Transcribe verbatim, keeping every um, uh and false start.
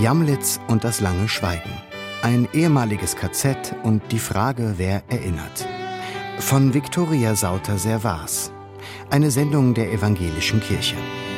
Jamlitz und das lange Schweigen. Ein ehemaliges K Z und die Frage, wer erinnert. Von Viktoria Sauter-Servaas. Eine Sendung der Evangelischen Kirche.